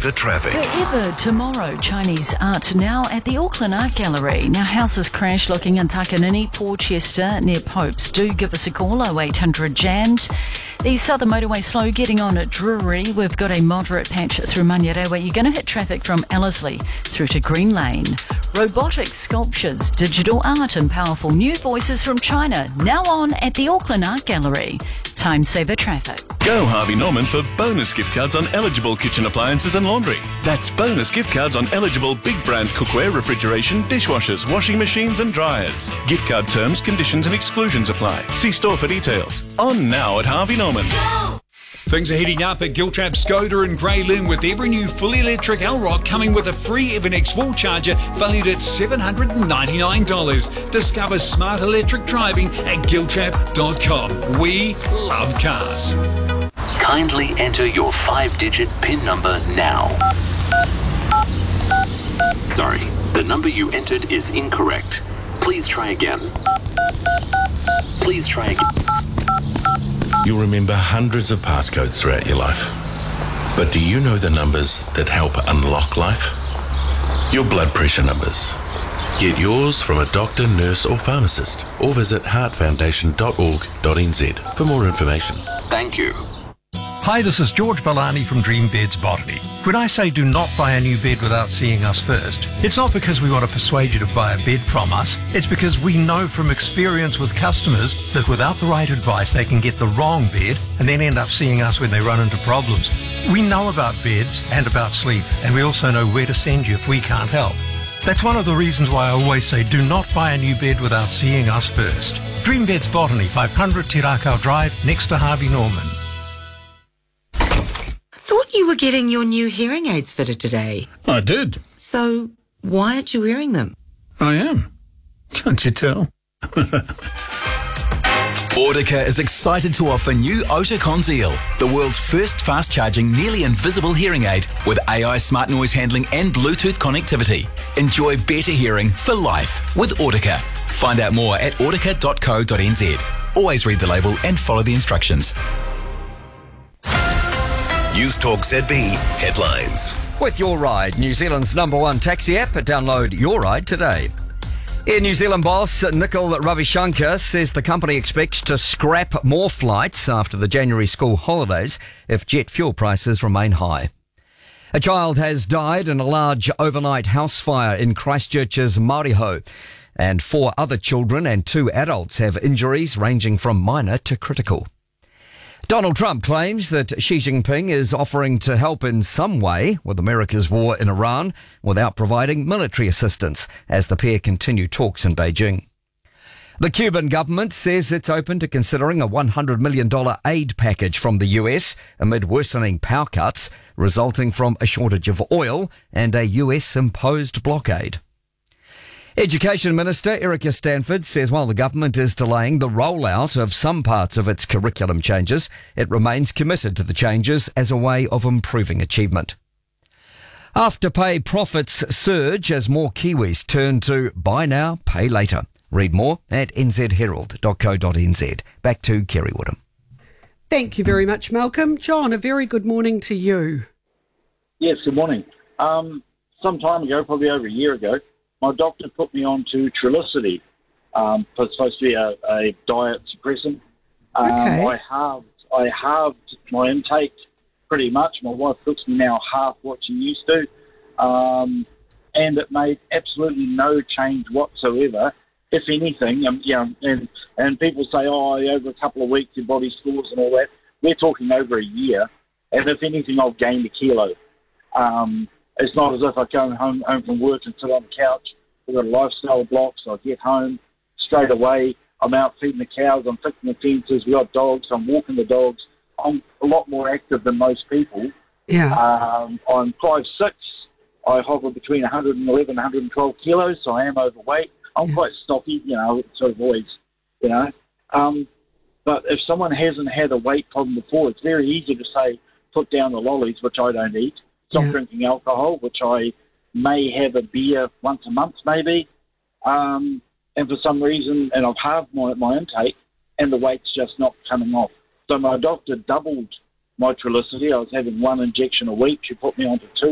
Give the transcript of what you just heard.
Saver Traffic. Forever Tomorrow Chinese art now at the Auckland Art Gallery. Now, houses crash looking in Takanini, Portchester, near Popes. Do give us a call, 0800 jammed. The Southern Motorway slow getting on at Drury. We've got a moderate patch through Manurewa. You're going to hit traffic from Ellerslie through to Green Lane. Robotic sculptures, digital art and powerful new voices from China. Now on at the Auckland Art Gallery. Time Saver Traffic. Go Harvey Norman for bonus gift cards on eligible kitchen appliances and laundry. That's bonus gift cards on eligible big brand cookware, refrigeration, dishwashers, washing machines and dryers. Gift card terms, conditions and exclusions apply. See store for details. On now at Harvey Norman. Go! Things are heating up at Giltrap Skoda and Grey Lynn with every new fully electric L-Rock coming with a free Evernex wall charger valued at $799. Discover smart electric driving at giltrap.com. We love cars. Kindly enter your 5-digit PIN number now. Sorry, the number you entered is incorrect. Please try again. Please try again. You'll remember hundreds of passcodes throughout your life. But do you know the numbers that help unlock life? Your blood pressure numbers. Get yours from a doctor, nurse or pharmacist, or visit heartfoundation.org.nz for more information. Thank you. Hi, this is George Balani from Dream Beds Botany. When I say do not buy a new bed without seeing us first, it's not because we want to persuade you to buy a bed from us. It's because we know from experience with customers that without the right advice, they can get the wrong bed and then end up seeing us when they run into problems. We know about beds and about sleep, and we also know where to send you if we can't help. That's one of the reasons why I always say do not buy a new bed without seeing us first. Dream Beds Botany, 500 Te Rakau Drive, next to Harvey Norman. Thought you were getting your new hearing aids fitted today. I did. So why aren't you wearing them? I am. Can't you tell? Audica is excited to offer new Oticon Zeal, the world's first fast-charging, nearly invisible hearing aid with AI smart noise handling and Bluetooth connectivity. Enjoy better hearing for life with Audica. Find out more at audica.co.nz. Always read the label and follow the instructions. News Talk ZB headlines. With Your Ride, New Zealand's #1 taxi app. Download Your Ride today. Air New Zealand boss Nikhil Ravishankar says the company expects to scrap more flights after the January school holidays if jet fuel prices remain high. A child has died in a large overnight house fire in Christchurch's Mariho, and 4 other children and 2 adults have injuries ranging from minor to critical. Donald Trump claims that Xi Jinping is offering to help in some way with America's war in Iran without providing military assistance as the pair continue talks in Beijing. The Cuban government says it's open to considering a $100 million aid package from the US amid worsening power cuts resulting from a shortage of oil and a US-imposed blockade. Education Minister Erica Stanford says while the government is delaying the rollout of some parts of its curriculum changes, it remains committed to the changes as a way of improving achievement. Afterpay profits surge as more Kiwis turn to buy now, pay later. Read more at nzherald.co.nz. Back to Kerry Woodham. Thank you very much, Malcolm. John, a very good morning to you. Yes, good morning. Some time ago, probably over a year ago, my doctor put me on to Trulicity. It's supposed to be a diet suppressant. Okay. I halved my intake pretty much. My wife cooks me now half what she used to. And it made absolutely no change whatsoever. If anything, and people say, over a couple of weeks your body stores and all that. We're talking over a year. And if anything, I've gained a kilo. It's not as if I come home from work and sit on the couch. We've got a lifestyle block, so I get home straight away. I'm out feeding the cows. I'm fixing the fences. We've got dogs. I'm walking the dogs. I'm a lot more active than most people. Yeah. I'm 5'6". I hover between 111 and 112 kilos, so I am overweight. I'm quite stocky, sort of always, But if someone hasn't had a weight problem before, it's very easy to say, put down the lollies, which I don't eat. Stop drinking alcohol, which I may have a beer once a month maybe. And for some reason, and I've halved my intake, and the weight's just not coming off. So my doctor doubled my Trulicity. I was having 1 injection a week. She put me onto 2.